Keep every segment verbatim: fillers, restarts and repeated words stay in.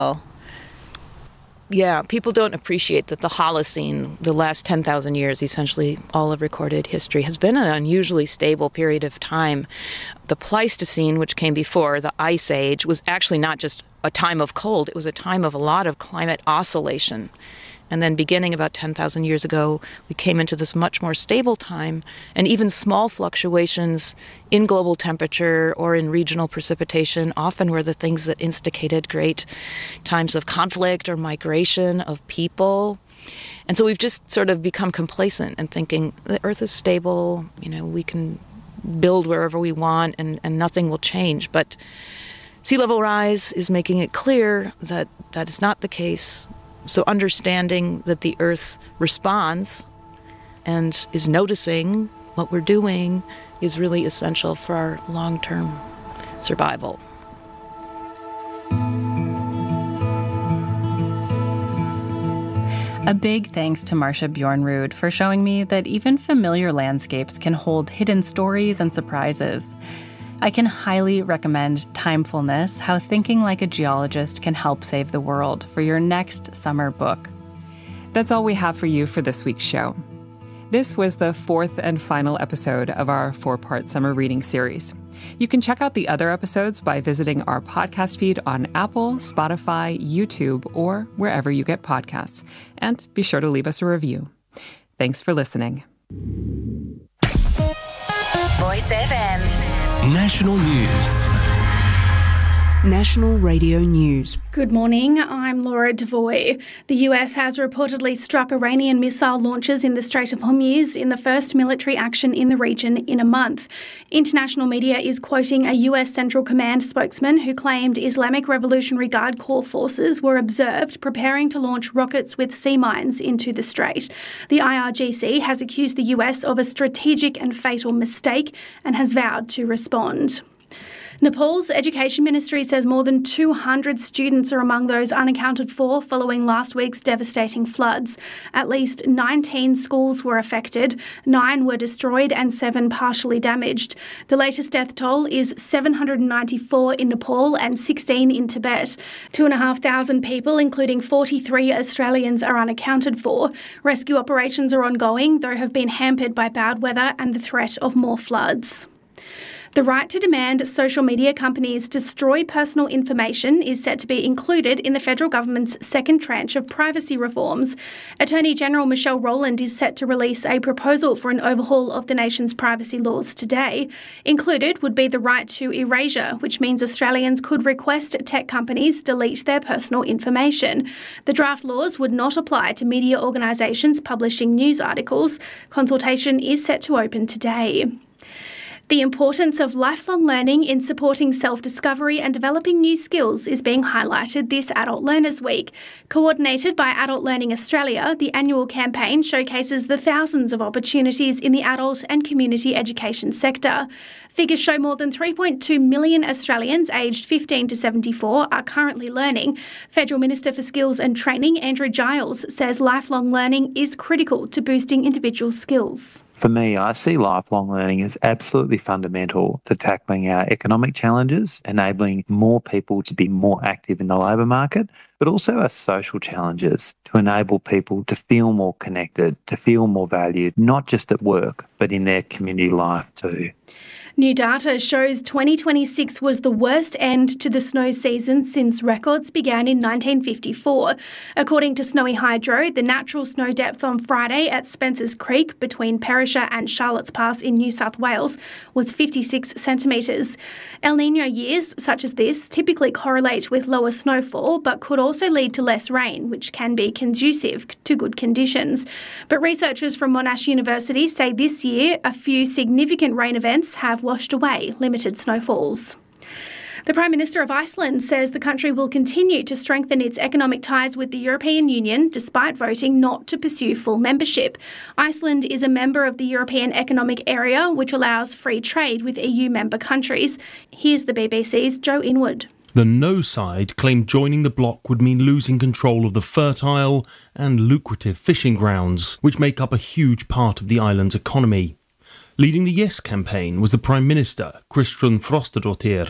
Yeah, people don't appreciate that the Holocene, the last ten thousand years, essentially all of recorded history, has been an unusually stable period of time. The Pleistocene, which came before, the Ice Age, was actually not just a time of cold, it was a time of a lot of climate oscillation. And then beginning about ten thousand years ago, we came into this much more stable time, and even small fluctuations in global temperature or in regional precipitation often were the things that instigated great times of conflict or migration of people. And so we've just sort of become complacent and thinking the Earth is stable, you know, we can build wherever we want and, and nothing will change. But sea level rise is making it clear that that is not the case. So understanding that the Earth responds and is noticing what we're doing is really essential for our long-term survival. A big thanks to Marcia Bjornrud for showing me that even familiar landscapes can hold hidden stories and surprises. I can highly recommend Timefulness, How Thinking Like a Geologist Can Help Save the World for your next summer book. That's all we have for you for this week's show. This was the fourth and final episode of our four-part summer reading series. You can check out the other episodes by visiting our podcast feed on Apple, Spotify, YouTube, or wherever you get podcasts. And be sure to leave us a review. Thanks for listening. Voice F M. National News. National Radio News. Good morning, I'm Laura Devoy. The U S has reportedly struck Iranian missile launches in the Strait of Hormuz in the first military action in the region in a month. International media is quoting a U S Central Command spokesman who claimed Islamic Revolutionary Guard Corps forces were observed preparing to launch rockets with sea mines into the strait. The I R G C has accused the U S of a strategic and fatal mistake and has vowed to respond. Nepal's Education Ministry says more than two hundred students are among those unaccounted for following last week's devastating floods. At least nineteen schools were affected, nine were destroyed and seven partially damaged. The latest death toll is seven hundred ninety-four in Nepal and sixteen in Tibet. Two and a half thousand people, including forty-three Australians, are unaccounted for. Rescue operations are ongoing, though have been hampered by bad weather and the threat of more floods. The right to demand social media companies destroy personal information is set to be included in the federal government's second tranche of privacy reforms. Attorney General Michelle Rowland is set to release a proposal for an overhaul of the nation's privacy laws today. Included would be the right to erasure, which means Australians could request tech companies delete their personal information. The draft laws would not apply to media organisations publishing news articles. Consultation is set to open today. The importance of lifelong learning in supporting self-discovery and developing new skills is being highlighted this Adult Learners Week. Coordinated by Adult Learning Australia, the annual campaign showcases the thousands of opportunities in the adult and community education sector. Figures show more than three point two million Australians aged fifteen to seventy-four are currently learning. Federal Minister for Skills and Training, Andrew Giles, says lifelong learning is critical to boosting individual skills. For me, I see lifelong learning as absolutely fundamental to tackling our economic challenges, enabling more people to be more active in the labour market, but also our social challenges to enable people to feel more connected, to feel more valued, not just at work, but in their community life too. New data shows twenty twenty-six was the worst end to the snow season since records began in nineteen fifty-four. According to Snowy Hydro, the natural snow depth on Friday at Spencer's Creek between Perisher and Charlotte's Pass in New South Wales was fifty-six centimetres. El Niño years, such as this, typically correlate with lower snowfall but could also lead to less rain, which can be conducive to good conditions. But researchers from Monash University say this year a few significant rain events have washed away limited snowfalls. The Prime Minister of Iceland says the country will continue to strengthen its economic ties with the European Union despite voting not to pursue full membership. Iceland is a member of the European Economic Area, which allows free trade with E U member countries. Here's the B B C's Joe Inwood. The no side claimed joining the bloc would mean losing control of the fertile and lucrative fishing grounds, which make up a huge part of the island's economy. Leading the Yes campaign was the Prime Minister, Kristrún Frostadóttir.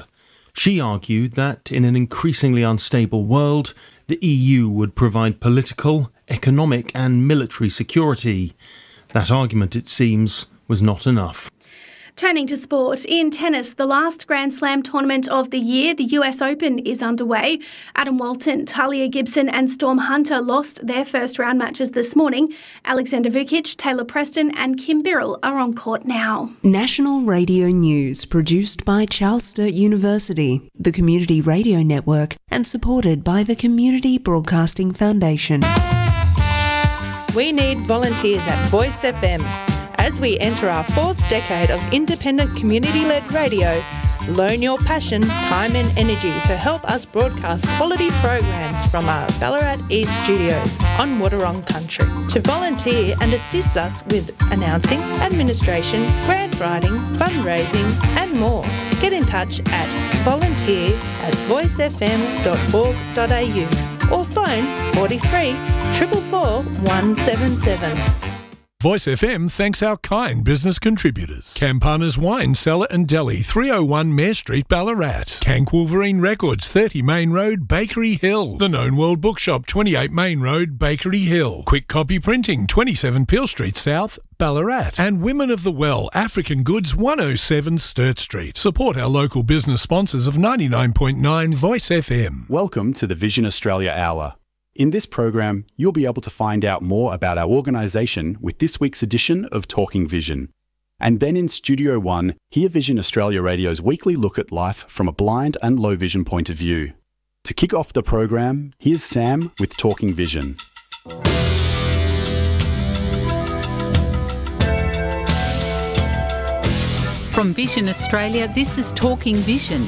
She argued that in an increasingly unstable world, the E U would provide political, economic and military security. That argument, it seems, was not enough. Turning to sport, in tennis, the last Grand Slam tournament of the year, the U S Open, is underway. Adam Walton, Talia Gibson and Storm Hunter lost their first round matches this morning. Alexander Vukic, Taylor Preston and Kim Birrell are on court now. National Radio News, produced by Charles Sturt University, the Community Radio Network, and supported by the Community Broadcasting Foundation. We need volunteers at Voice F M. As we enter our fourth decade of independent community-led radio, loan your passion, time and energy to help us broadcast quality programs from our Ballarat East studios on Wadawurrung Country. To volunteer and assist us with announcing, administration, grant writing, fundraising and more, get in touch at volunteer at voice f m dot org dot a u or phone forty-three, four four four, one seven seven. Voice F M thanks our kind business contributors. Campana's Wine Cellar and Deli, three oh one Mare Street, Ballarat. Cank Wolverine Records, thirty Main Road, Bakery Hill. The Known World Bookshop, twenty-eight Main Road, Bakery Hill. Quick Copy Printing, twenty-seven Peel Street South, Ballarat. And Women of the Well, African Goods, one oh seven Sturt Street. Support our local business sponsors of ninety-nine point nine Voice F M. Welcome to the Vision Australia Hour. In this program, you'll be able to find out more about our organisation with this week's edition of Talking Vision. And then in Studio One, hear Vision Australia Radio's weekly look at life from a blind and low vision point of view. To kick off the program, here's Sam with Talking Vision. From Vision Australia, this is Talking Vision.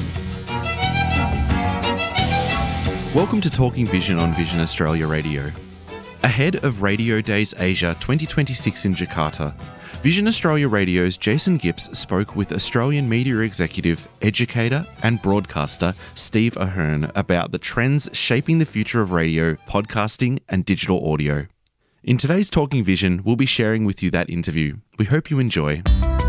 Welcome to Talking Vision on Vision Australia Radio. Ahead of Radio Days Asia twenty twenty-six in Jakarta, Vision Australia Radio's Jason Gips spoke with Australian media executive, educator and broadcaster Steve Ahern about the trends shaping the future of radio, podcasting and digital audio. In today's Talking Vision, we'll be sharing with you that interview. We hope you enjoy.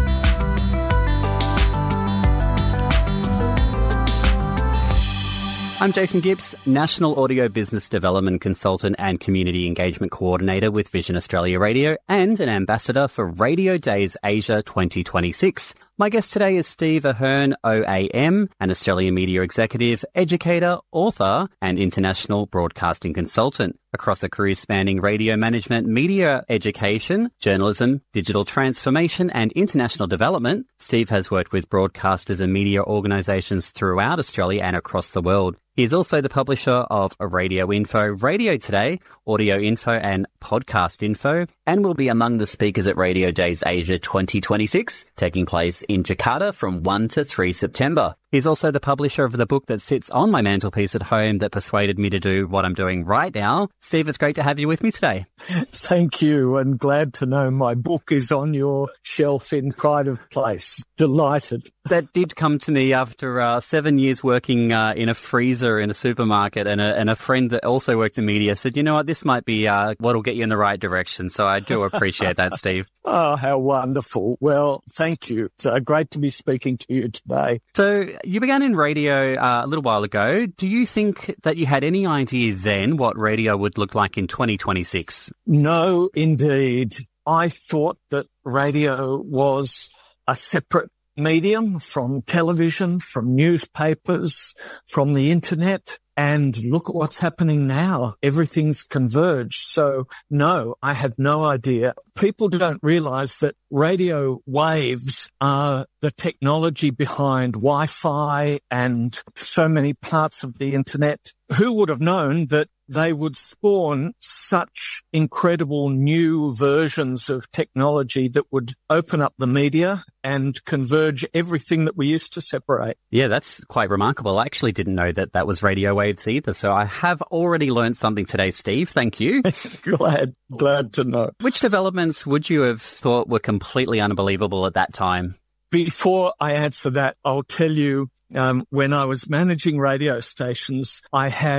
I'm Jason Gips, National Audio Business Development Consultant and Community Engagement Coordinator with Vision Australia Radio and an ambassador for Radio Days Asia twenty twenty-six. My guest today is Steve Ahern, O A M, an Australian media executive, educator, author and international broadcasting consultant. Across a career spanning radio management, media education, journalism, digital transformation and international development, Steve has worked with broadcasters and media organisations throughout Australia and across the world. He is also the publisher of Radio Info, Radio Today, Audio Info and Podcast Info, and will be among the speakers at Radio Days Asia twenty twenty-six, taking place in Jakarta from first to three September. He's also the publisher of the book that sits on my mantelpiece at home that persuaded me to do what I'm doing right now. Steve, it's great to have you with me today. Thank you, and glad to know my book is on your shelf in pride of place. Delighted. That did come to me after uh, seven years working uh, in a freezer in a supermarket, and a, and a friend that also worked in media said, you know what, this might be uh, what'll get you in the right direction. So I do appreciate that, Steve. Oh, how wonderful. Well, thank you. It's uh, great to be speaking to you today. So you began in radio uh, a little while ago. Do you think that you had any idea then what radio would look like in twenty twenty-six? No, indeed. I thought that radio was a separate medium from television, from newspapers, from the internet. And look at what's happening now. Everything's converged. So no, I had no idea. People don't realize that radio waves are the technology behind Wi-Fi and so many parts of the internet. Who would have known that they would spawn such incredible new versions of technology that would open up the media and converge everything that we used to separate? Yeah, that's quite remarkable. I actually didn't know that that was radio waves either. So I have already learned something today, Steve. Thank you. glad, glad to know. Which developments would you have thought were completely unbelievable at that time? Before I answer that, I'll tell you, um, when I was managing radio stations, I had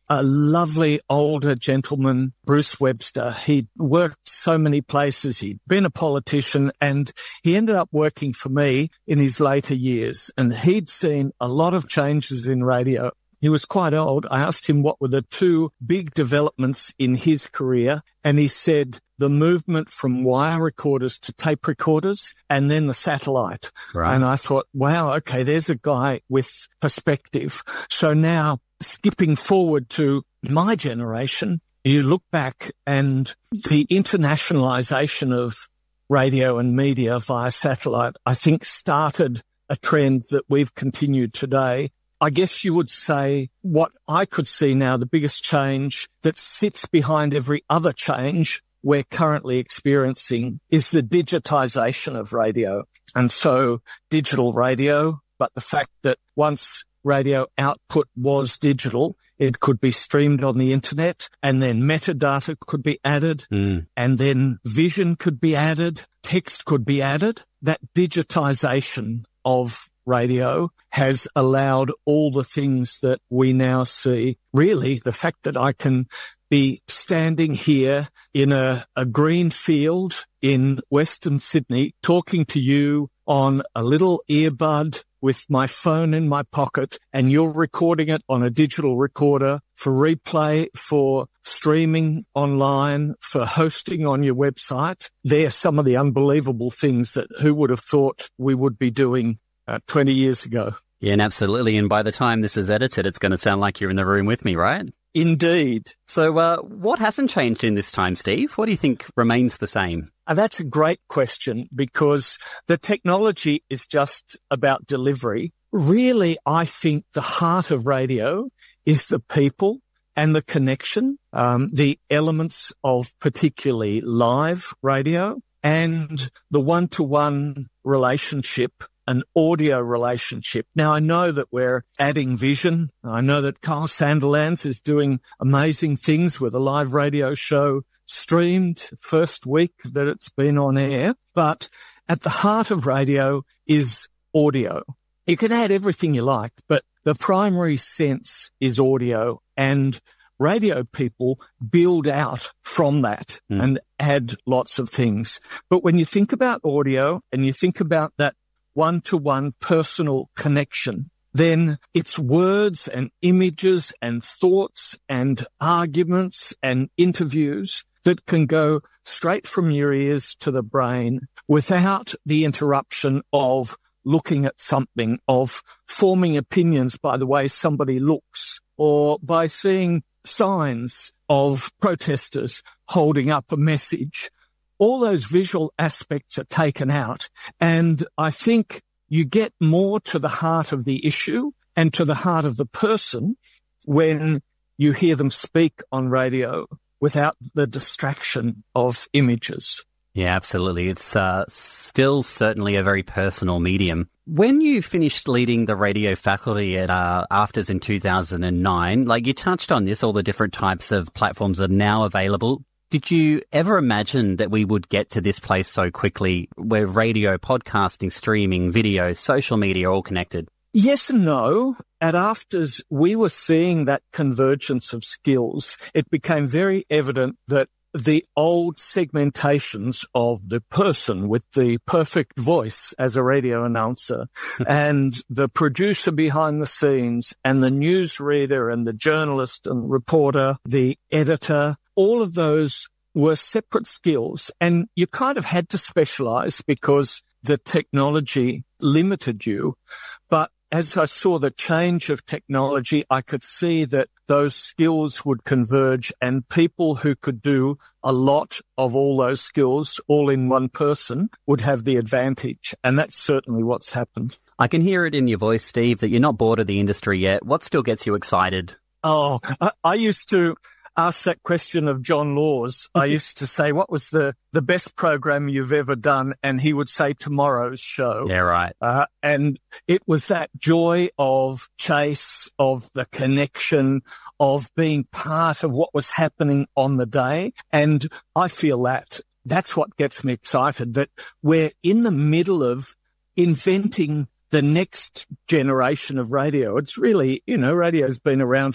a lovely older gentleman, Bruce Webster. He'd worked so many places. He'd been a politician, and he ended up working for me in his later years. And he'd seen a lot of changes in radio. He was quite old. I asked him what were the two big developments in his career, and he said the movement from wire recorders to tape recorders and then the satellite. Right. And I thought, wow, okay, there's a guy with perspective. So now skipping forward to my generation, you look back and the internationalization of radio and media via satellite, I think started a trend that we've continued today. I guess you would say what I could see now, the biggest change that sits behind every other change we're currently experiencing is the digitization of radio. And so digital radio, but the fact that once radio output was digital, it could be streamed on the internet, and then metadata could be added, mm. and then vision could be added, text could be added. That digitization of radio has allowed all the things that we now see. Really, the fact that I can be standing here in a, a green field in Western Sydney talking to you on a little earbud with my phone in my pocket, and you're recording it on a digital recorder for replay, for streaming online, for hosting on your website. They're some of the unbelievable things that who would have thought we would be doing uh, twenty years ago. Yeah, and absolutely. And by the time this is edited, it's going to sound like you're in the room with me, right? Indeed. So uh, what hasn't changed in this time, Steve? What do you think remains the same? Uh, that's a great question, because the technology is just about delivery. Really, I think the heart of radio is the people and the connection, um, the elements of particularly live radio and the one-to-one relationship, an audio relationship. Now, I know that we're adding vision. I know that Kyle Sandilands is doing amazing things with a live radio show streamed first week that it's been on air. But at the heart of radio is audio. You can add everything you like, but the primary sense is audio, and radio people build out from that mm. and add lots of things. But when you think about audio and you think about that one-to-one personal connection, then it's words and images and thoughts and arguments and interviews that can go straight from your ears to the brain without the interruption of looking at something, of forming opinions by the way somebody looks, or by seeing signs of protesters holding up a message. All those visual aspects are taken out, and I think you get more to the heart of the issue and to the heart of the person when you hear them speak on radio without the distraction of images. Yeah, absolutely. It's uh, still certainly a very personal medium. When you finished leading the radio faculty at uh, AFTRS in two thousand nine, like you touched on this, all the different types of platforms are now available. Did you ever imagine that we would get to this place so quickly where radio, podcasting, streaming, video, social media are all connected? Yes and no. At AFTRS, we were seeing that convergence of skills. It became very evident that the old segmentations of the person with the perfect voice as a radio announcer and the producer behind the scenes and the newsreader and the journalist and reporter, the editor, all of those were separate skills, and you kind of had to specialize because the technology limited you. But as I saw the change of technology, I could see that those skills would converge, and people who could do a lot of all those skills all in one person would have the advantage. And that's certainly what's happened. I can hear it in your voice, Steve, that you're not bored of the industry yet. What still gets you excited? Oh, I, I used to ask that question of John Laws. I used to say, what was the, the best program you've ever done? And he would say, tomorrow's show. Yeah, right. Uh, and it was that joy of chase, of the connection, of being part of what was happening on the day. And I feel that that's what gets me excited, that we're in the middle of inventing the next generation of radio. It's really, you know, radio's been around for a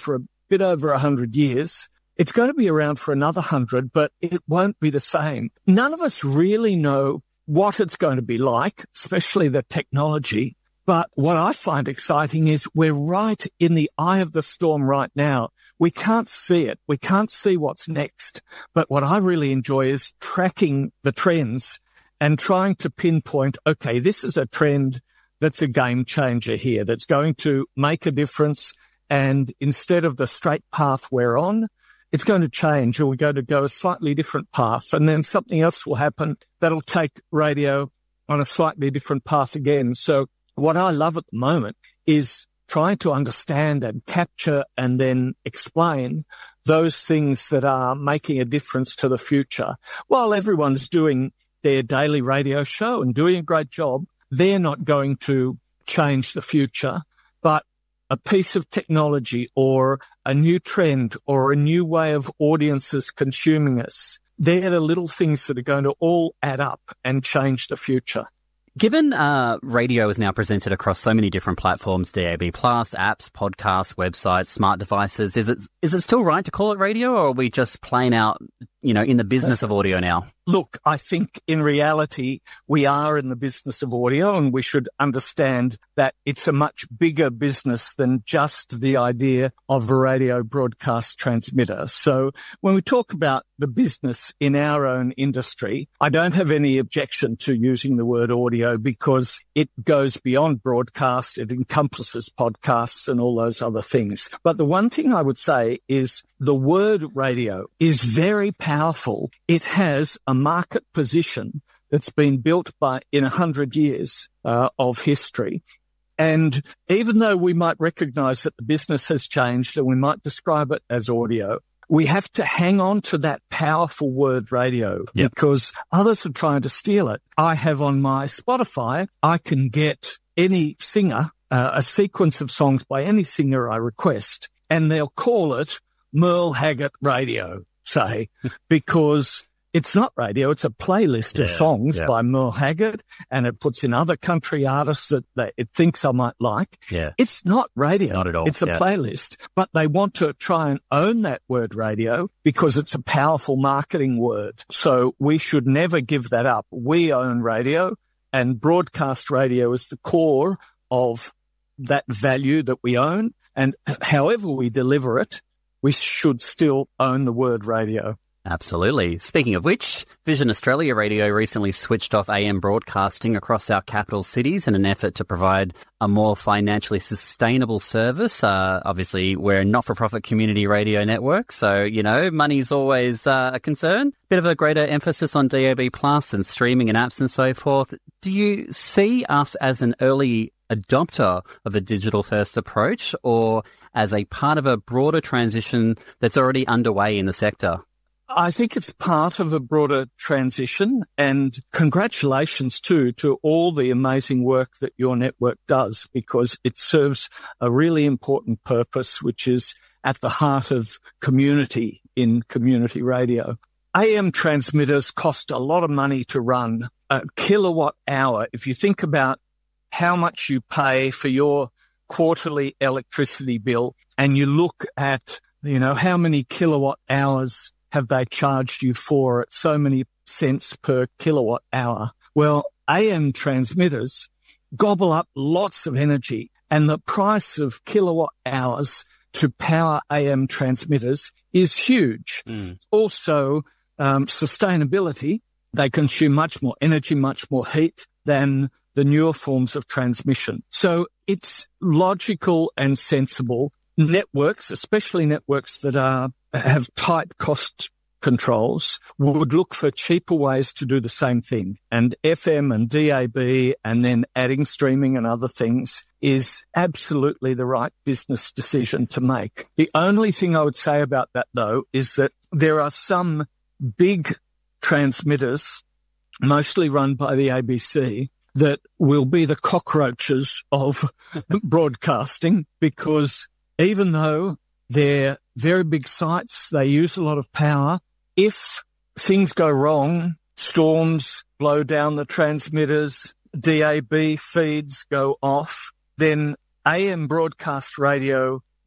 bit over one hundred years. It's going to be around for another one hundred, but it won't be the same. None of us really know what it's going to be like, especially the technology. But what I find exciting is we're right in the eye of the storm right now. We can't see it. We can't see what's next. But what I really enjoy is tracking the trends and trying to pinpoint, okay, this is a trend that's a game changer here, that's going to make a difference. And instead of the straight path we're on, it's going to change, or we're going to go a slightly different path. And then something else will happen that'll take radio on a slightly different path again. So what I love at the moment is trying to understand and capture and then explain those things that are making a difference to the future. While everyone's doing their daily radio show and doing a great job, they're not going to change the future, but a piece of technology or a new trend or a new way of audiences consuming us, they're the little things that are going to all add up and change the future. Given uh, radio is now presented across so many different platforms, D A B plus, apps, podcasts, websites, smart devices, is it is it still right to call it radio, or are we just plain out, you know, in the business of audio now? Look, I think in reality, we are in the business of audio, and we should understand that it's a much bigger business than just the idea of a radio broadcast transmitter. So when we talk about the business in our own industry, I don't have any objection to using the word audio because it goes beyond broadcast. It encompasses podcasts and all those other things. But the one thing I would say is the word radio is very powerful. It has a market position that's been built by in a hundred years uh, of history. And even though we might recognize that the business has changed and we might describe it as audio, we have to hang on to that powerful word radio yep. because others are trying to steal it. I have on my Spotify, I can get any singer, uh, a sequence of songs by any singer I request, and they'll call it Merle Haggard Radio, say, because it's not radio. It's a playlist yeah, of songs yeah. by Merle Haggard, and it puts in other country artists that, that it thinks I might like. Yeah. It's not radio. Not at all. It's a yeah. playlist, but they want to try and own that word radio because it's a powerful marketing word. So we should never give that up. We own radio, and broadcast radio is the core of that value that we own. And however we deliver it, we should still own the word radio. Absolutely. Speaking of which, Vision Australia Radio recently switched off A M broadcasting across our capital cities in an effort to provide a more financially sustainable service. Uh, obviously, we're a not-for-profit community radio network, so, you know, money's always uh, a concern. Bit of a greater emphasis on D A B plus and streaming and apps and so forth. Do you see us as an early adopter of a digital-first approach, or as a part of a broader transition that's already underway in the sector? I think it's part of a broader transition, and congratulations too to all the amazing work that your network does, because it serves a really important purpose, which is at the heart of community in community radio. A M transmitters cost a lot of money to run. A kilowatt hour, if you think about how much you pay for your quarterly electricity bill and you look at, you know, how many kilowatt hours have they charged you for at so many cents per kilowatt hour? Well, A M transmitters gobble up lots of energy, and the price of kilowatt hours to power A M transmitters is huge. Mm. Also, um, sustainability, they consume much more energy, much more heat than the newer forms of transmission. So it's logical and sensible. Networks, especially networks that are have tight cost controls, would look for cheaper ways to do the same thing. And F M and D A B and then adding streaming and other things is absolutely the right business decision to make. The only thing I would say about that, though, is that there are some big transmitters, mostly run by the A B C, that will be the cockroaches of broadcasting, because even though they're very big sites, they use a lot of power. If things go wrong, storms blow down the transmitters, D A B feeds go off, then A M broadcast radio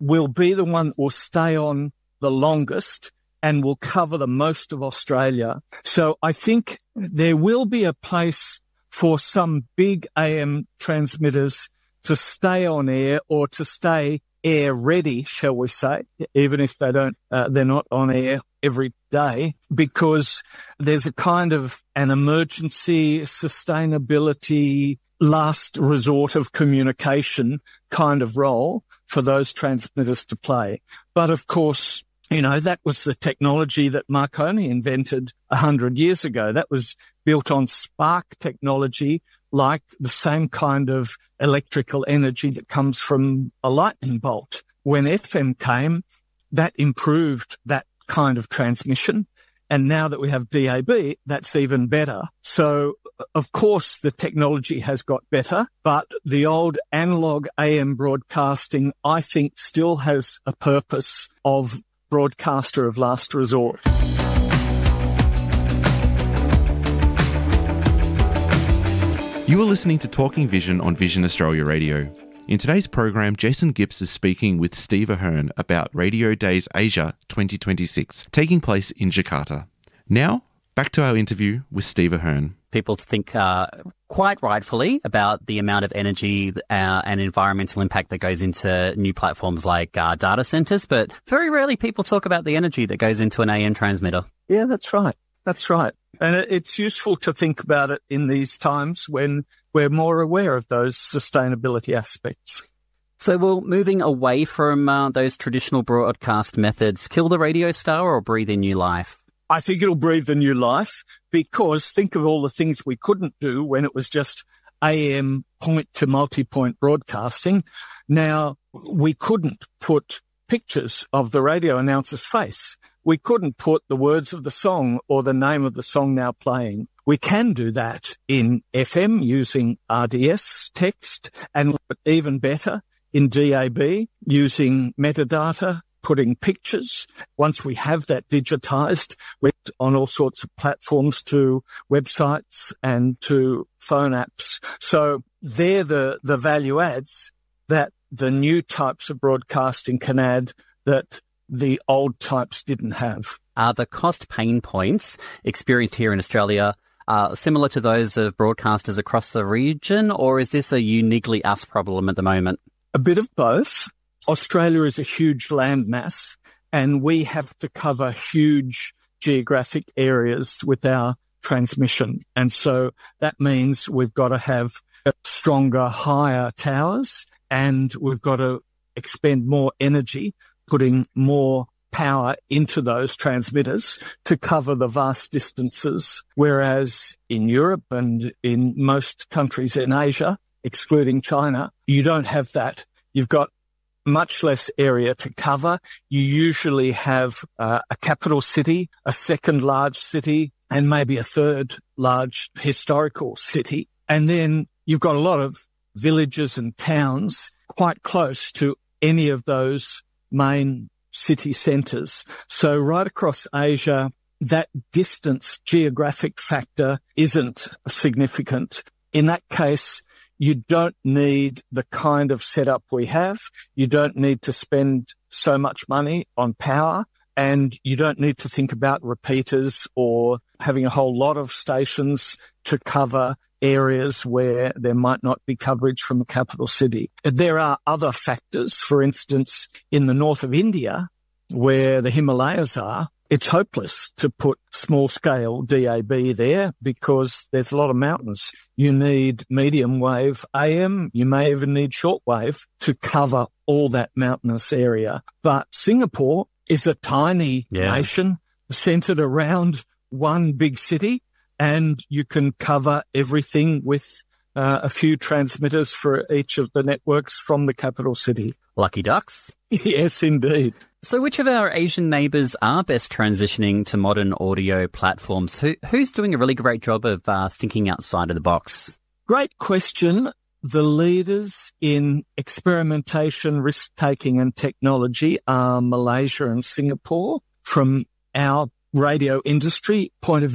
will be the one that will stay on the longest and will cover the most of Australia. So I think there will be a place for some big A M transmitters to stay on air or to stay air ready, shall we say, even if they don't, uh, they're not on air every day, because there's a kind of an emergency, sustainability, last resort of communication kind of role for those transmitters to play. But of course, you know, that was the technology that Marconi invented a hundred years ago. That was built on spark technology, like the same kind of electrical energy that comes from a lightning bolt. When F M came, that improved that kind of transmission. And now that we have D A B, that's even better. So, of course, the technology has got better, but the old analog A M broadcasting, I think, still has a purpose of broadcaster of last resort. You are listening to Talking Vision on Vision Australia Radio. In today's program, Jason Gibbs is speaking with Steve Ahern about Radio Days Asia twenty twenty-six, taking place in Jakarta. Now, back to our interview with Steve Ahern. People think uh, quite rightfully about the amount of energy uh, and environmental impact that goes into new platforms like uh, data centres, but very rarely people talk about the energy that goes into an A M transmitter. Yeah, that's right. That's right. And it's useful to think about it in these times when we're more aware of those sustainability aspects. So, well, moving away from uh, those traditional broadcast methods, kill the radio star or breathe in new life? I think it'll breathe a new life, because think of all the things we couldn't do when it was just A M point to multi-point broadcasting. Now, we couldn't put pictures of the radio announcer's face. We couldn't put the words of the song or the name of the song now playing. We can do that in F M using R D S text, and even better in D A B using metadata, putting pictures. Once we have that digitized, we're on all sorts of platforms to websites and to phone apps. So they're the, the value adds that the new types of broadcasting can add that the old types didn't have. Are the cost pain points experienced here in Australia uh, similar to those of broadcasters across the region, or is this a uniquely us problem at the moment? A bit of both. Australia is a huge landmass, and we have to cover huge geographic areas with our transmission. And so that means we've got to have stronger, higher towers, and we've got to expend more energy putting more power into those transmitters to cover the vast distances. Whereas in Europe and in most countries in Asia, excluding China, you don't have that. You've got much less area to cover. You usually have uh, a capital city, a second large city, and maybe a third large historical city. And then you've got a lot of villages and towns quite close to any of those main city centres. So right across Asia, that distance geographic factor isn't significant. In that case, you don't need the kind of setup we have. You don't need to spend so much money on power, and you don't need to think about repeaters or having a whole lot of stations to cover areas where there might not be coverage from the capital city. There are other factors. For instance, in the north of India, where the Himalayas are, it's hopeless to put small-scale D A B there because there's a lot of mountains. You need medium wave A M. You may even need shortwave to cover all that mountainous area. But Singapore is a tiny yeah. nation centered around one big city, and you can cover everything with uh, a few transmitters for each of the networks from the capital city. Lucky ducks. Yes, indeed. So which of our Asian neighbours are best transitioning to modern audio platforms? Who, who's doing a really great job of uh, thinking outside of the box? Great question. The leaders in experimentation, risk-taking and technology are Malaysia and Singapore. From our radio industry point of view,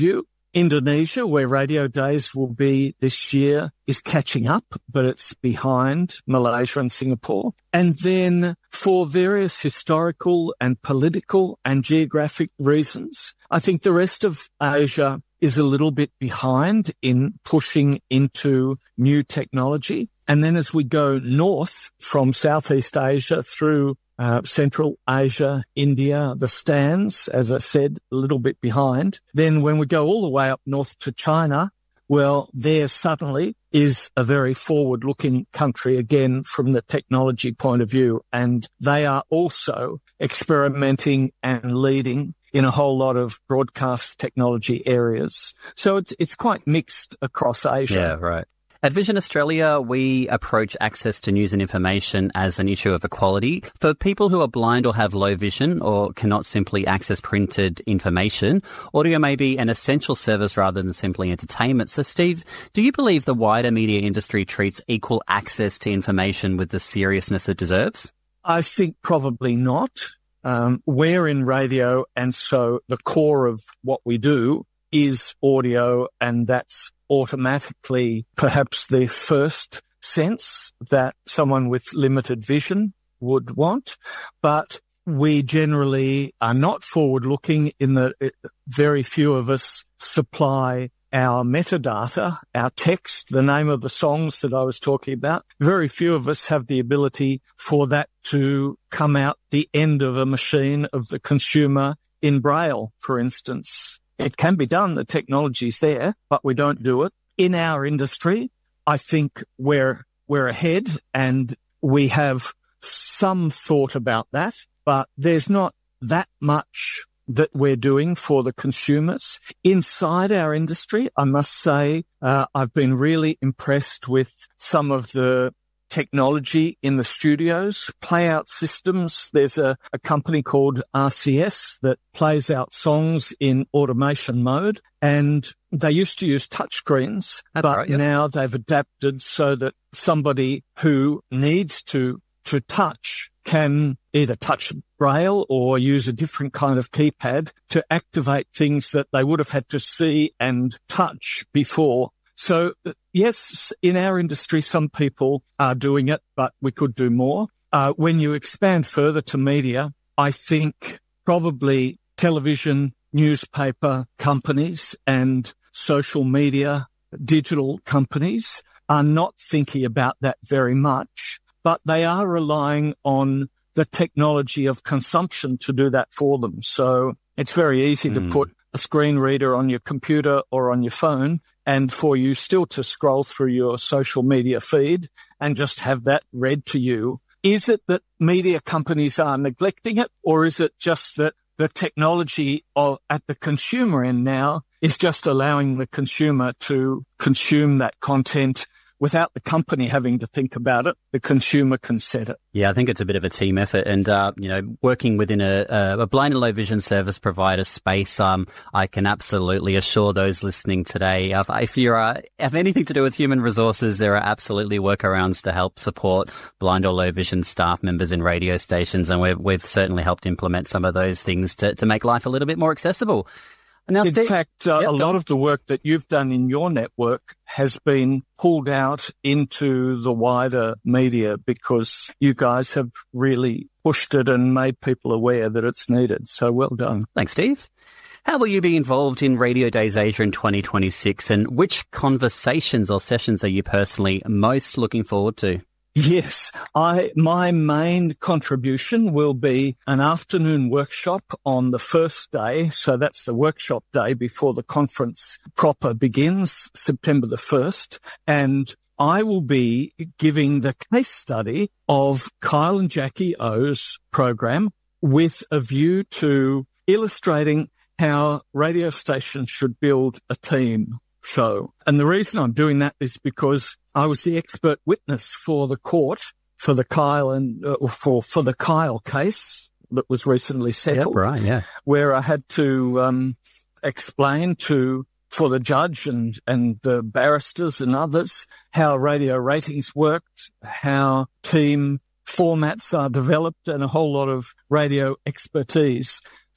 Indonesia, where Radio Days will be this year, is catching up, but it's behind Malaysia and Singapore. And then for various historical and political and geographic reasons, I think the rest of Asia is a little bit behind in pushing into new technology. And then as we go north from Southeast Asia through Uh, Central Asia, India, the stands, as I said, a little bit behind. Then when we go all the way up north to China, well, there suddenly is a very forward-looking country again from the technology point of view. And they are also experimenting and leading in a whole lot of broadcast technology areas. So it's, it's quite mixed across Asia. Yeah, right. At Vision Australia, we approach access to news and information as an issue of equality. For people who are blind or have low vision or cannot simply access printed information, audio may be an essential service rather than simply entertainment. So, Steve, do you believe the wider media industry treats equal access to information with the seriousness it deserves? I think probably not. Um, we're in radio, and so the core of what we do is audio, and that's automatically perhaps the first sense that someone with limited vision would want. But we generally are not forward-looking in that very few of us supply our metadata, our text, the name of the songs that I was talking about. Very few of us have the ability for that to come out the end of a machine of the consumer in Braille, for instance. It can be done, the technology's there, but we don't do it. In our industry, I think we're, we're ahead and we have some thought about that, but there's not that much that we're doing for the consumers. Inside our industry, I must say, uh, I've been really impressed with some of the technology in the studios, play-out systems. There's a, a company called R C S that plays out songs in automation mode, and they used to use touchscreens, but right, yep. now they've adapted so that somebody who needs to to touch can either touch Braille or use a different kind of keypad to activate things that they would have had to see and touch before. So, yes, in our industry, some people are doing it, but we could do more. Uh, when you expand further to media, I think probably television, newspaper companies and social media, digital companies are not thinking about that very much, but they are relying on the technology of consumption to do that for them. So it's very easy mm. to put a screen reader on your computer or on your phone and for you still to scroll through your social media feed and just have that read to you. Is it that media companies are neglecting it, or is it just that the technology of, at the consumer end now is just allowing the consumer to consume that content without the company having to think about it? The consumer can set it. Yeah, I think it's a bit of a team effort. And, uh, you know, working within a, a blind and low vision service provider space, um, I can absolutely assure those listening today, uh, if you uh, have anything to do with human resources, there are absolutely workarounds to help support blind or low vision staff members in radio stations. And we've, we've certainly helped implement some of those things to, to make life a little bit more accessible. Now, in Steve, fact, uh, yep, a lot of the work that you've done in your network has been pulled out into the wider media because you guys have really pushed it and made people aware that it's needed. So well done. Thanks, Steve. How will you be involved in Radio Days Asia in twenty twenty-six, and which conversations or sessions are you personally most looking forward to? Yes, I, my main contribution will be an afternoon workshop on the first day. So that's the workshop day before the conference proper begins, September the first. And I will be giving the case study of Kyle and Jackie O's program with a view to illustrating how radio stations should build a team show. And the reason I'm doing that is because I was the expert witness for the court for the Kyle and uh, for for the Kyle case that was recently settled. Yep, right, yeah. Where I had to um, explain to for the judge and and the barristers and others how radio ratings worked, how team formats are developed, and a whole lot of radio expertise.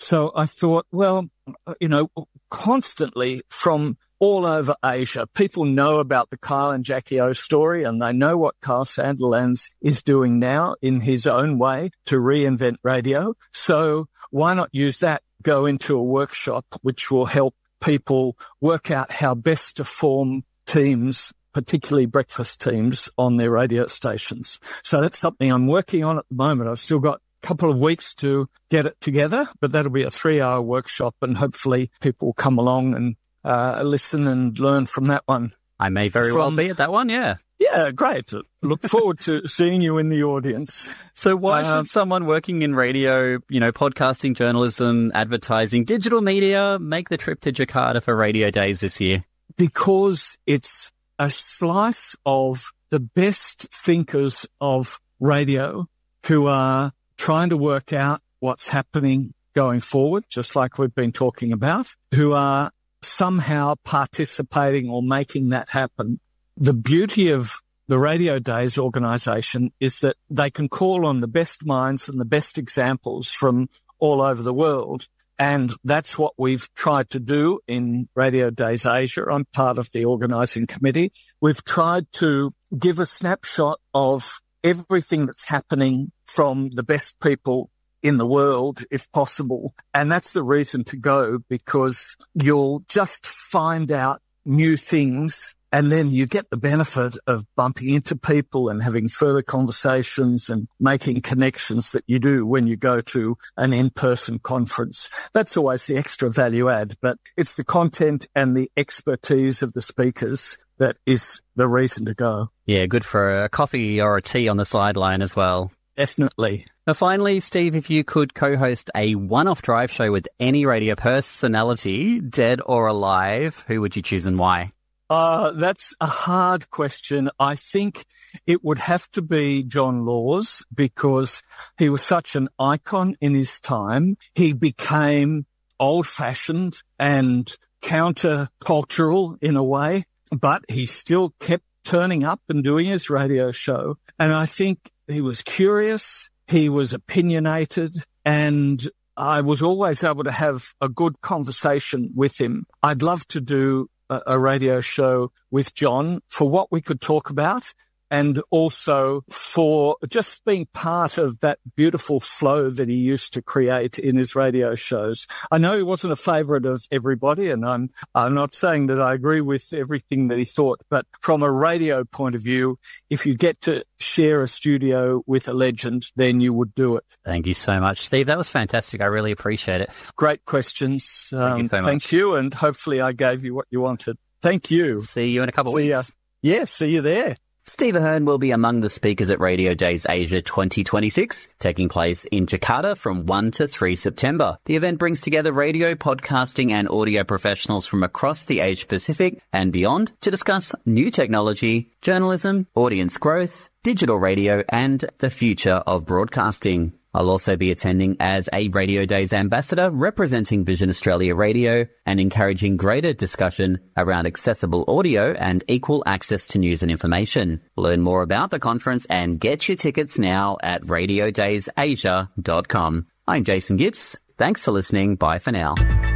So I thought, well, you know, constantly from all over Asia, people know about the Kyle and Jackie O story, and they know what Kyle Sandilands is doing now in his own way to reinvent radio. So why not use that, go into a workshop which will help people work out how best to form teams, particularly breakfast teams, on their radio stations. So that's something I'm working on at the moment. I've still got a couple of weeks to get it together, but that'll be a three-hour workshop, and hopefully people will come along and uh, listen and learn from that one. I may very From, well be at that one, yeah. Yeah, great. Look forward to seeing you in the audience. So why Um, should someone working in radio, you know, podcasting, journalism, advertising, digital media, make the trip to Jakarta for Radio Days this year? Because it's a slice of the best thinkers of radio who are trying to work out what's happening going forward, just like we've been talking about, who are somehow participating or making that happen. The beauty of the Radio Days organisation is that they can call on the best minds and the best examples from all over the world. And that's what we've tried to do in Radio Days Asia. I'm part of the organising committee. We've tried to give a snapshot of everything that's happening from the best people in the world, if possible. And that's the reason to go, because you'll just find out new things, and then you get the benefit of bumping into people and having further conversations and making connections that you do when you go to an in-person conference. That's always the extra value add, but it's the content and the expertise of the speakers that is the reason to go. Yeah, good for a coffee or a tea on the sideline as well. Definitely. Now, finally, Steve, if you could co-host a one-off drive show with any radio personality, dead or alive, who would you choose and why? Uh, that's a hard question. I think it would have to be John Laws, because he was such an icon in his time. He became old-fashioned and counter-cultural in a way, but he still kept turning up and doing his radio show. And I think he was curious, he was opinionated, and I was always able to have a good conversation with him. I'd love to do a, a radio show with John for what we could talk about, and also for just being part of that beautiful flow that he used to create in his radio shows. I know he wasn't a favourite of everybody, and I'm I'm not saying that I agree with everything that he thought, but from a radio point of view, if you get to share a studio with a legend, then you would do it. Thank you so much, Steve. That was fantastic. I really appreciate it. Great questions. Um, thank you so much. Thank you, and hopefully I gave you what you wanted. Thank you. See you in a couple of see weeks. Ya. Yeah, see you there. Steve Ahern will be among the speakers at Radio Days Asia twenty twenty-six, taking place in Jakarta from first to third September. The event brings together radio, podcasting and audio professionals from across the Asia Pacific and beyond to discuss new technology, journalism, audience growth, digital radio and the future of broadcasting. I'll also be attending as a Radio Days ambassador, representing Vision Australia Radio and encouraging greater discussion around accessible audio and equal access to news and information. Learn more about the conference and get your tickets now at radio days asia dot com. I'm Jason Gibbs. Thanks for listening. Bye for now.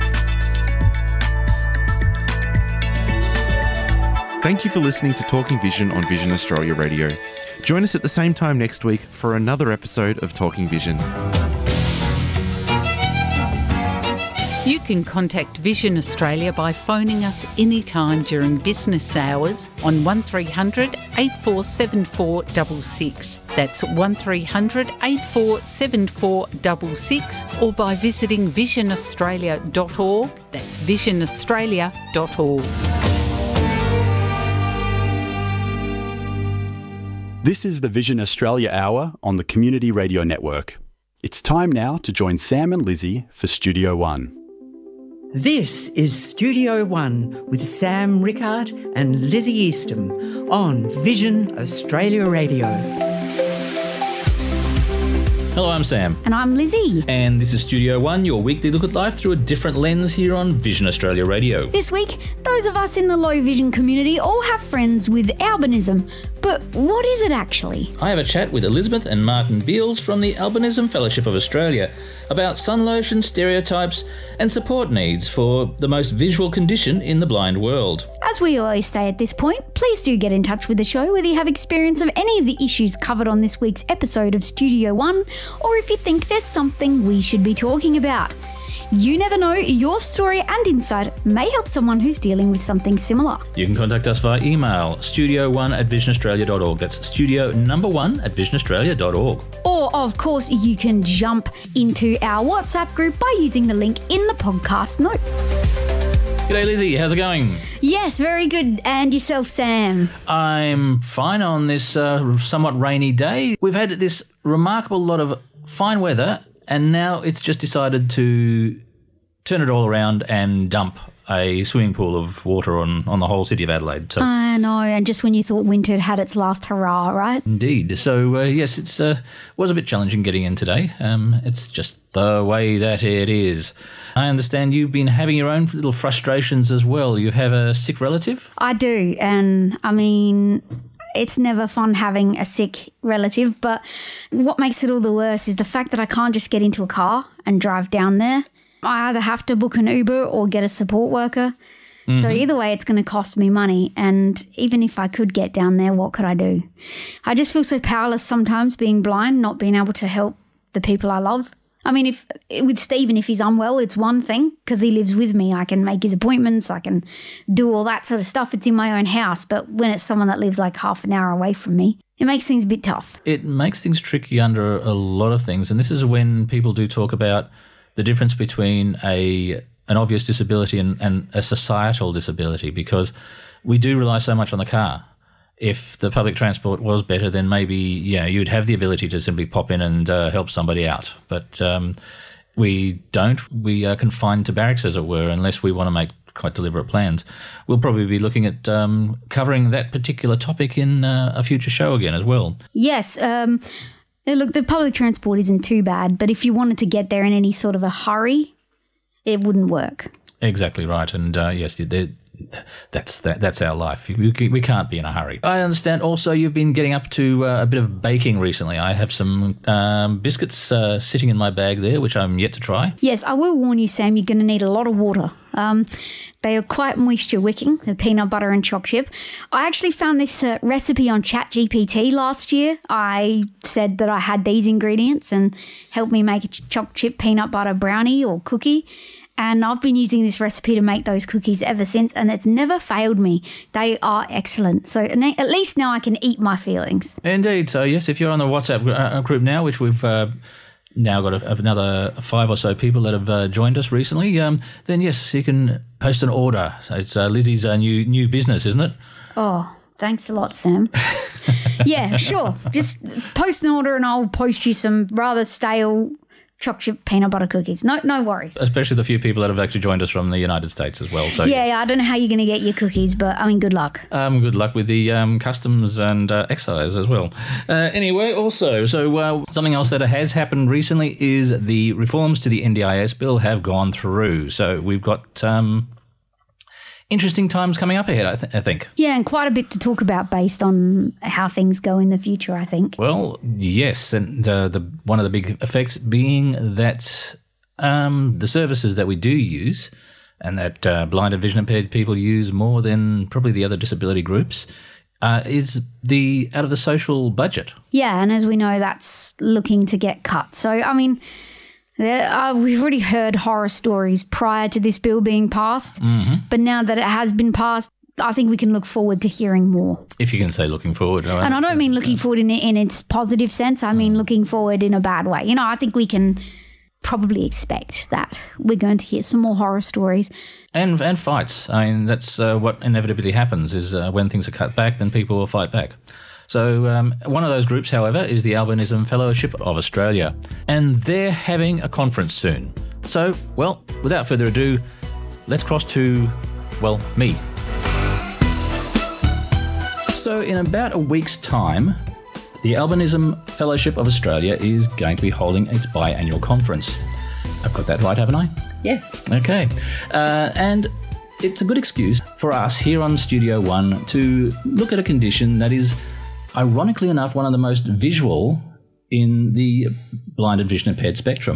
Thank you for listening to Talking Vision on Vision Australia Radio. Join us at the same time next week for another episode of Talking Vision. You can contact Vision Australia by phoning us anytime during business hours on one three hundred, eight four seven four six six. That's one three hundred, eight four seven four six six, or by visiting vision australia dot org. That's vision australia dot org. This is the Vision Australia Hour on the Community Radio Network. It's time now to join Sam and Lizzie for Studio One. This is Studio One with Sam Rickard and Lizzie Eastham on Vision Australia Radio. Hello, I'm Sam. And I'm Lizzie. And this is Studio One, your weekly look at life through a different lens here on Vision Australia Radio. This week, those of us in the low vision community all have friends with albinism. But what is it actually? I have a chat with Elizabeth and Martin Beals from the Albinism Fellowship of Australia. about sun lotion stereotypes and support needs for the most visual condition in the blind world. As we always say at this point, please do get in touch with the show whether you have experience of any of the issues covered on this week's episode of Studio One, or if you think there's something we should be talking about. You never know, your story and insight may help someone who's dealing with something similar. You can contact us via email, studio one at vision australia dot org. That's studio number one at vision australia dot org. Or, of course, you can jump into our WhatsApp group by using the link in the podcast notes. G'day Lizzie, how's it going? Yes, very good. And yourself, Sam? I'm fine on this uh, somewhat rainy day. We've had this remarkable lot of fine weather, and now it's just decided to turn it all around and dump a swimming pool of water on, on the whole city of Adelaide. So, I know, and just when you thought winter had had its last hurrah, right? Indeed. So, uh, yes, it's uh, was a bit challenging getting in today. Um, it's just the way that it is. I understand you've been having your own little frustrations as well. You have a sick relative? I do, and I mean, it's never fun having a sick relative, but what makes it all the worse is the fact that I can't just get into a car and drive down there. I either have to book an Uber or get a support worker. Mm-hmm. So either way, it's going to cost me money. And even if I could get down there, what could I do? I just feel so powerless sometimes being blind, not being able to help the people I love. I mean, if with Stephen, if he's unwell, it's one thing because he lives with me. I can make his appointments. I can do all that sort of stuff. It's in my own house. But when it's someone that lives like half an hour away from me, it makes things a bit tough. It makes things tricky under a lot of things. And this is when people do talk about the difference between a an obvious disability and, and a societal disability, because we do rely so much on the car. If the public transport was better, then maybe, yeah, you'd have the ability to simply pop in and uh, help somebody out. But um, we don't. We are confined to barracks, as it were, unless we want to make quite deliberate plans. We'll probably be looking at um, covering that particular topic in uh, a future show again as well. Yes, um... Look, the public transport isn't too bad, but if you wanted to get there in any sort of a hurry, it wouldn't work. Exactly right. And uh, yes, that's that, that's our life. We, we can't be in a hurry. I understand also you've been getting up to uh, a bit of baking recently. I have some um, biscuits uh, sitting in my bag there, which I'm yet to try. Yes, I will warn you, Sam, you're going to need a lot of water. Um, they are quite moisture wicking, the peanut butter and choc chip. I actually found this uh, recipe on ChatGPT last year. I said that I had these ingredients and helped me make a choc chip peanut butter brownie or cookie. And I've been using this recipe to make those cookies ever since, and it's never failed me. They are excellent. So at least now I can eat my feelings. Indeed. So yes, if you're on the WhatsApp group now, which we've uh, now got a, another five or so people that have uh, joined us recently, um, then yes, you can post an order. So it's uh, Lizzie's uh, new new business, isn't it? Oh, thanks a lot, Sam. Yeah, sure. Just post an order and I'll post you some rather stale choc chip peanut butter cookies. No no worries. Especially the few people that have actually joined us from the United States as well. So yeah, yes. yeah, I don't know how you're going to get your cookies, but I mean, good luck. Um, good luck with the um, customs and uh, excise as well. Uh, anyway, also, so uh, something else that has happened recently is the reforms to the N D I S bill have gone through. So we've got um, interesting times coming up ahead, I, th- I think. Yeah, and quite a bit to talk about based on how things go in the future, I think. Well, yes, and uh, the one of the big effects being that um, the services that we do use and that uh, blind and vision impaired people use more than probably the other disability groups uh, is the out of the social budget. Yeah, and as we know, that's looking to get cut. So, I mean, There, uh, we've already heard horror stories prior to this bill being passed, mm-hmm. but now that it has been passed, I think we can look forward to hearing more. If you can say looking forward. And I don't mean looking forward in, in its positive sense. I mean looking forward in a bad way. You know, I think we can probably expect that we're going to hear some more horror stories. And and fights. I mean, that's uh, what inevitably happens is uh, when things are cut back, then people will fight back. So um, one of those groups, however, is the Albinism Fellowship of Australia, and they're having a conference soon. So, well, without further ado, let's cross to, well, me. So in about a week's time, the Albinism Fellowship of Australia is going to be holding its biannual conference. I've got that right, haven't I? Yes. Okay. Uh, and it's a good excuse for us here on Studio One to look at a condition that is, ironically enough, one of the most visual in the blind and vision impaired spectrum.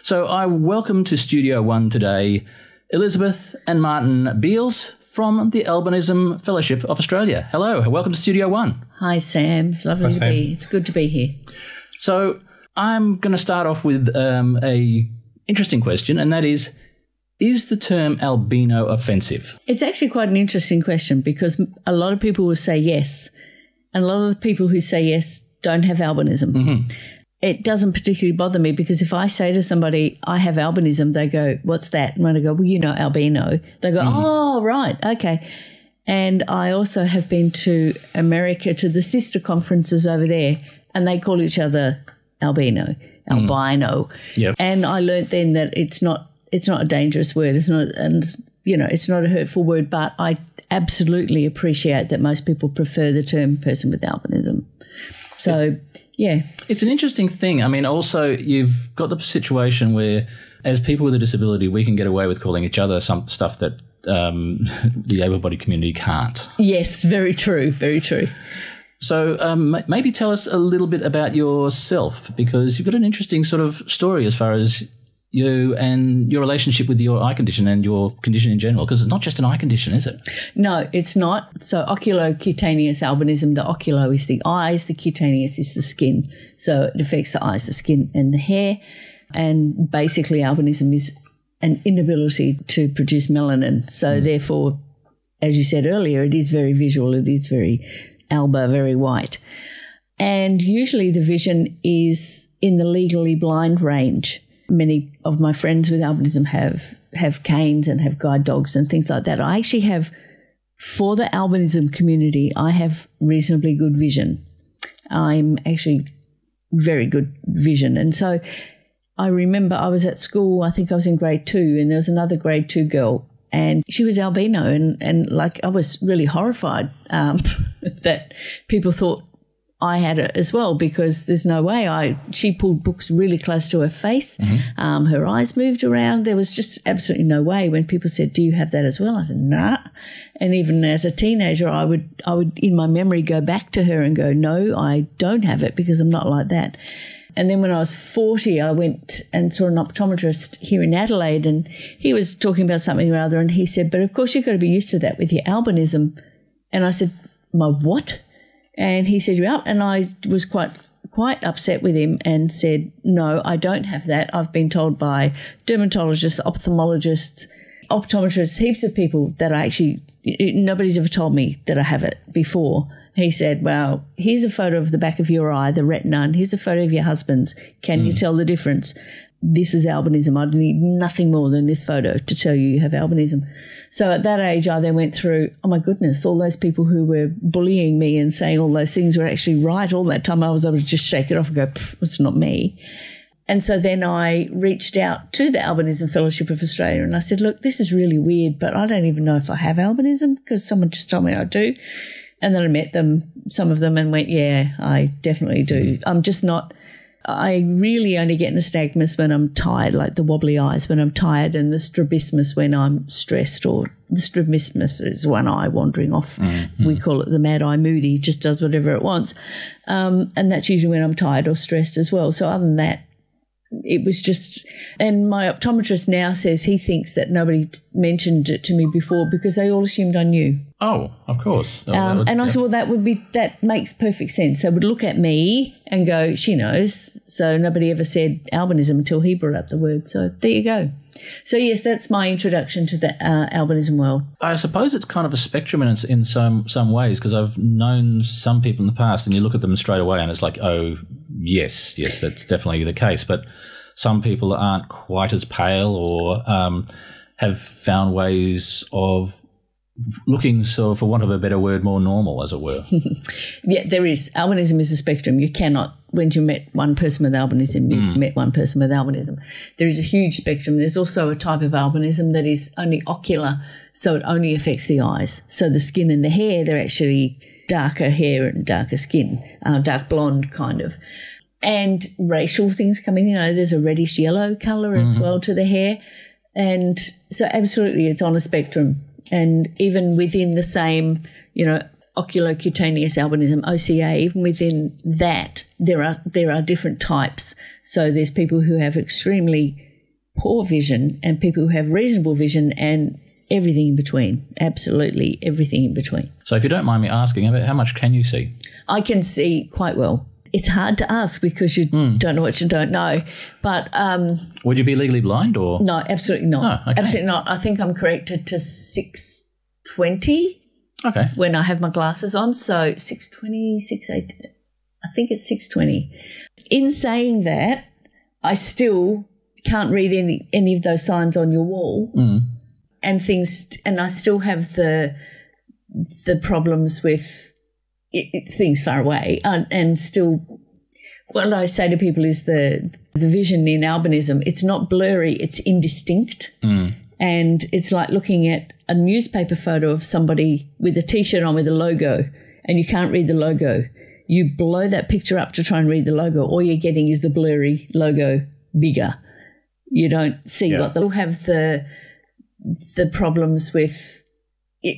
So I welcome to Studio One today Elizabeth and Martin Beals from the Albinism Fellowship of Australia. Hello, welcome to Studio One. Hi, Sam. It's lovely Hi, to Sam. be. It's good to be here. So I'm going to start off with um, a interesting question, and that is, is the term albino offensive? It's actually quite an interesting question because a lot of people will say yes, and a lot of the people who say yes don't have albinism. Mm-hmm. It doesn't particularly bother me because if I say to somebody, I have albinism, they go, what's that? And when I go, well, you know, albino, they go, Mm-hmm. oh, right, okay. And I also have been to America to the sister conferences over there, and they call each other albino, albino. Yep. And I learnt then that it's not it's not a dangerous word. It's not, and you know, it's not a hurtful word. But I absolutely appreciate that most people prefer the term person with albinism. So. It's- Yeah. It's an interesting thing. I mean, also, you've got the situation where, as people with a disability, we can get away with calling each other some stuff that um, the able-bodied community can't. Yes, very true, very true. So um, maybe tell us a little bit about yourself, because you've got an interesting sort of story as far as you and your relationship with your eye condition and your condition in general, because it's not just an eye condition, is it? No, it's not. So oculocutaneous albinism, the oculo is the eyes, the cutaneous is the skin. So it affects the eyes, the skin and the hair. And basically albinism is an inability to produce melanin. So mm. therefore, as you said earlier, it is very visual. It is very alba, very white. And usually the vision is in the legally blind range. Many of my friends with albinism have, have canes and have guide dogs and things like that. I actually have, for the albinism community, I have reasonably good vision. I'm actually very good vision. And so I remember I was at school, I think I was in grade two, and there was another grade two girl, and she was albino, and, and like I was really horrified um, that people thought I had it as well, because there's no way. I she pulled books really close to her face. Mm-hmm. Um, her eyes moved around. There was just absolutely no way. When people said, "Do you have that as well?" I said, "Nah." And even as a teenager, I would I would in my memory go back to her and go, "No, I don't have it because I'm not like that." And then when I was forty, I went and saw an optometrist here in Adelaide, and he was talking about something or other, and he said, "But of course you've got to be used to that with your albinism." And I said, "My what?" And he said, "You're up." And I was quite quite upset with him and said, "No, I don't have that. I've been told by dermatologists, ophthalmologists, optometrists, heaps of people that I actually, nobody's ever told me that I have it before." He said, "Well, here's a photo of the back of your eye, the retina, and here's a photo of your husband's. Can mm. you tell the difference? This is albinism. I need nothing more than this photo to tell you you have albinism." So at that age, I then went through, oh my goodness, all those people who were bullying me and saying all those things were actually right. All that time I was able to just shake it off and go, it's not me. And so then I reached out to the Albinism Fellowship of Australia and I said, "Look, this is really weird, but I don't even know if I have albinism because someone just told me I do." And then I met them, some of them, and went, yeah, I definitely do. I'm just not, I really only get nystagmus when I'm tired, like the wobbly eyes when I'm tired, and the strabismus when I'm stressed, or the strabismus is one eye wandering off. Mm-hmm. We call it the mad eye moody, just does whatever it wants. Um, and that's usually when I'm tired or stressed as well. So other than that, it was just, and my optometrist now says he thinks that nobody t- mentioned it to me before because they all assumed I knew. Oh, of course. Oh, Um, would, and I yeah. said, well, that would be, that makes perfect sense. They would look at me and go, she knows. So nobody ever said albinism until he brought up the word. So there you go. So yes, that's my introduction to the uh, albinism world. I suppose it's kind of a spectrum in, in some some ways, because I've known some people in the past and you look at them straight away and it's like, oh, yes, yes, that's definitely the case. But some people aren't quite as pale or um, have found ways of looking, so for want of a better word, more normal, as it were. Yeah, there is. Albinism is a spectrum. You cannot, when you met one person with albinism, you've Mm. met one person with albinism. There is a huge spectrum. There's also a type of albinism that is only ocular, so it only affects the eyes. So the skin and the hair, they're actually darker hair and darker skin, uh, dark blonde kind of. And racial things coming, you know, there's a reddish yellow colour as Mm-hmm. well to the hair. And so absolutely it's on a spectrum. And even within the same, you know, oculocutaneous albinism, O C A, even within that, there are there are different types. So there's people who have extremely poor vision and people who have reasonable vision and everything in between. Absolutely everything in between. So if you don't mind me asking, about how much can you see? I can see quite well. It's hard to ask because you mm. don't know what you don't know. But um, would you be legally blind or? No, absolutely not. Oh, okay. Absolutely not. I think I'm corrected to six twenty okay. when I have my glasses on. So six twenty, six eighty, I think it's six twenty. In saying that, I still can't read any, any of those signs on your wall mm. and things, and I still have the the problems with It, it's things far away, and, and still what I say to people is the the vision in albinism, it's not blurry, it's indistinct. Mm. And it's like looking at a newspaper photo of somebody with a T-shirt on with a logo and you can't read the logo. You blow that picture up to try and read the logo. All you're getting is the blurry logo bigger. You don't see yeah. what they'll have the the problems with